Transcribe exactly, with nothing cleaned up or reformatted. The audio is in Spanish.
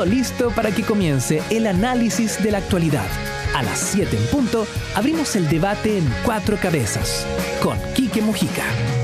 todo listo para que comience el análisis de la actualidad. A las siete en punto, abrimos el debate en Cuatro Cabezas, con Quique Mujica.